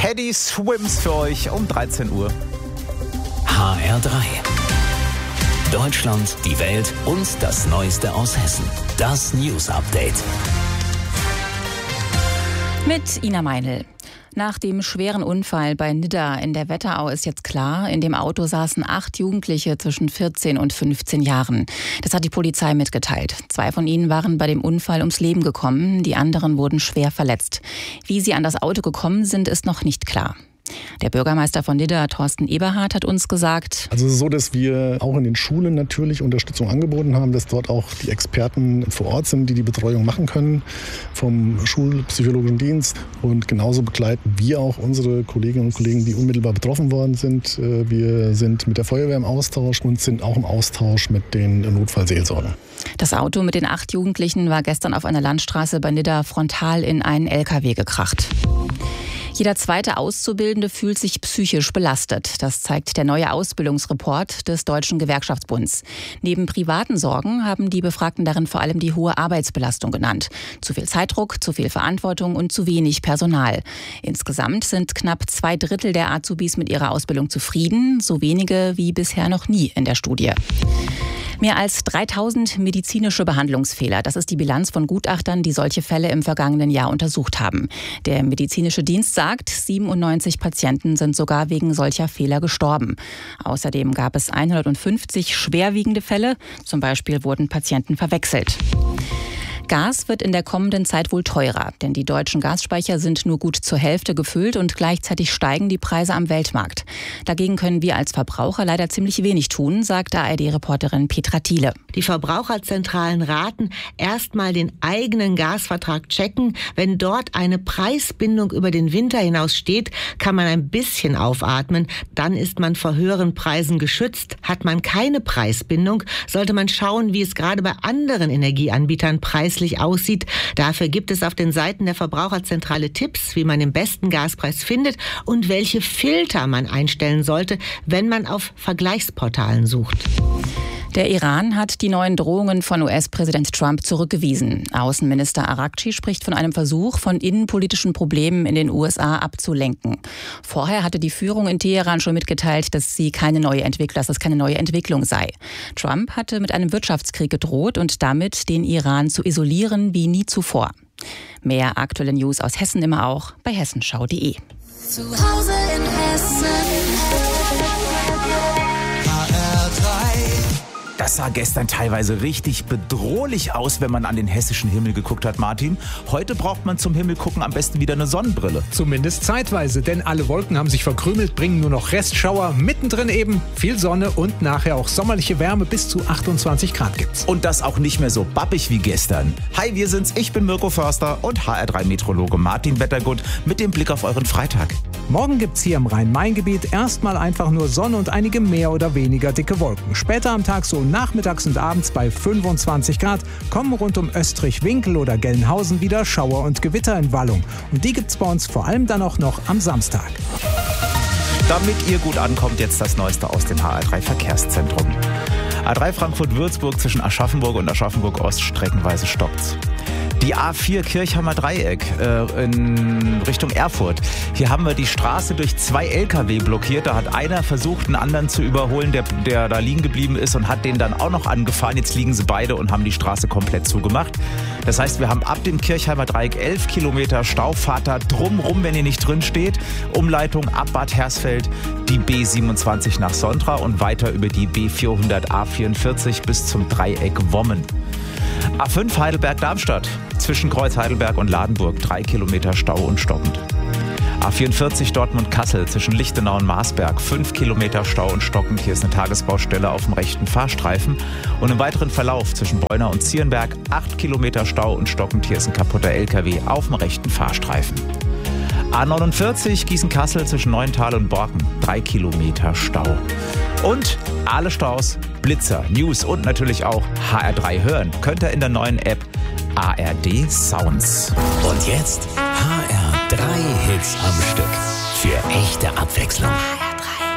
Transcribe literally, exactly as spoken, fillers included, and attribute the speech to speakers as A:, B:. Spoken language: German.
A: Teddy Swims für euch um dreizehn Uhr.
B: H R drei. Deutschland, die Welt und das Neueste aus Hessen. Das News Update.
C: Mit Ina Meinl. Nach dem schweren Unfall bei Nidda in der Wetterau ist jetzt klar, in dem Auto saßen acht Jugendliche zwischen vierzehn und fünfzehn Jahren. Das hat die Polizei mitgeteilt. Zwei von ihnen waren bei dem Unfall ums Leben gekommen, die anderen wurden schwer verletzt. Wie sie an das Auto gekommen sind, ist noch nicht klar. Der Bürgermeister von Nidda, Thorsten Eberhardt, hat uns gesagt:
D: Also es ist so, dass wir auch in den Schulen natürlich Unterstützung angeboten haben, dass dort auch die Experten vor Ort sind, die die Betreuung machen können vom Schulpsychologischen Dienst. Und genauso begleiten wir auch unsere Kolleginnen und Kollegen, die unmittelbar betroffen worden sind. Wir sind mit der Feuerwehr im Austausch und sind auch im Austausch mit den Notfallseelsorgern.
C: Das Auto mit den acht Jugendlichen war gestern auf einer Landstraße bei Nidda frontal in einen L K W gekracht. Jeder zweite Auszubildende fühlt sich psychisch belastet. Das zeigt der neue Ausbildungsreport des Deutschen Gewerkschaftsbunds. Neben privaten Sorgen haben die Befragten darin vor allem die hohe Arbeitsbelastung genannt. Zu viel Zeitdruck, zu viel Verantwortung und zu wenig Personal. Insgesamt sind knapp zwei Drittel der Azubis mit ihrer Ausbildung zufrieden, so wenige wie bisher noch nie in der Studie. Mehr als dreitausend medizinische Behandlungsfehler. Das ist die Bilanz von Gutachtern, die solche Fälle im vergangenen Jahr untersucht haben. Der medizinische Dienst sagt, siebenundneunzig Patienten sind sogar wegen solcher Fehler gestorben. Außerdem gab es hundertfünfzig schwerwiegende Fälle. Zum Beispiel wurden Patienten verwechselt. Gas wird in der kommenden Zeit wohl teurer, denn die deutschen Gasspeicher sind nur gut zur Hälfte gefüllt und gleichzeitig steigen die Preise am Weltmarkt. Dagegen können wir als Verbraucher leider ziemlich wenig tun, sagt A R D-Reporterin Petra Thiele.
E: Die Verbraucherzentralen raten, erstmal den eigenen Gasvertrag checken. Wenn dort eine Preisbindung über den Winter hinaus steht, kann man ein bisschen aufatmen. Dann ist man vor höheren Preisen geschützt. Hat man keine Preisbindung, sollte man schauen, wie es gerade bei anderen Energieanbietern preislich aussieht. Dafür gibt es auf den Seiten der Verbraucherzentrale Tipps, wie man den besten Gaspreis findet und welche Filter man einstellen sollte, wenn man auf Vergleichsportalen sucht.
C: Der Iran hat die neuen Drohungen von U S-Präsident Trump zurückgewiesen. Außenminister Arakci spricht von einem Versuch, von innenpolitischen Problemen in den U S A abzulenken. Vorher hatte die Führung in Teheran schon mitgeteilt, dass sie keine neue Entwicklung, dass es keine neue Entwicklung sei. Trump hatte mit einem Wirtschaftskrieg gedroht und damit den Iran zu isolieren wie nie zuvor. Mehr aktuelle News aus Hessen immer auch bei hessenschau punkt de.
F: Zu Hause in Hessen.
A: Das sah gestern teilweise richtig bedrohlich aus, wenn man an den hessischen Himmel geguckt hat, Martin. Heute braucht man zum Himmel gucken am besten wieder eine Sonnenbrille.
G: Zumindest zeitweise, denn alle Wolken haben sich verkrümelt, bringen nur noch Restschauer. Mittendrin eben viel Sonne und nachher auch sommerliche Wärme, bis zu achtundzwanzig Grad gibt's.
A: Und das auch nicht mehr so bappig wie gestern. Hi, wir sind's, ich bin Mirko Förster und H R drei Meteorologe Martin Wettergut mit dem Blick auf euren Freitag.
G: Morgen gibt's hier im Rhein-Main-Gebiet erstmal einfach nur Sonne und einige mehr oder weniger dicke Wolken. Später am Tag so nachmittags und abends bei fünfundzwanzig Grad kommen rund um Österreich-Winkel oder Gelnhausen wieder Schauer und Gewitter in Wallung. Und die gibt's bei uns vor allem dann auch noch am Samstag.
A: Damit ihr gut ankommt, jetzt das Neueste aus dem H R drei Verkehrszentrum. A drei Frankfurt-Würzburg zwischen Aschaffenburg und Aschaffenburg-Ost streckenweise stoppt's. Die A vier Kirchheimer Dreieck äh, in Richtung Erfurt. Hier haben wir die Straße durch zwei L K W blockiert. Da hat einer versucht, einen anderen zu überholen, der, der da liegen geblieben ist und hat den dann auch noch angefahren. Jetzt liegen sie beide und haben die Straße komplett zugemacht. Das heißt, wir haben ab dem Kirchheimer Dreieck elf Kilometer Stau. Fahrt da drumrum, wenn ihr nicht drin steht. Umleitung ab Bad Hersfeld, die B siebenundzwanzig nach Sontra und weiter über die B vierhundert A vierundvierzig bis zum Dreieck Wommen. A fünf Heidelberg-Darmstadt zwischen Kreuz Heidelberg und Ladenburg, drei Kilometer Stau und stockend. A vierundvierzig Dortmund-Kassel zwischen Lichtenau und Marsberg, fünf Kilometer Stau und stockend. Hier ist eine Tagesbaustelle auf dem rechten Fahrstreifen. Und im weiteren Verlauf zwischen Beuna und Zierenberg, acht Kilometer Stau und stockend. Hier ist ein kaputter L K W auf dem rechten Fahrstreifen. A neunundvierzig Gießen-Kassel zwischen Neuental und Borken, drei Kilometer Stau. Und alle Staus, Blitzer, News und natürlich auch H R drei hören könnt ihr in der neuen App A R D Sounds.
B: Und jetzt H R drei Hits am Stück. Für echte Abwechslung.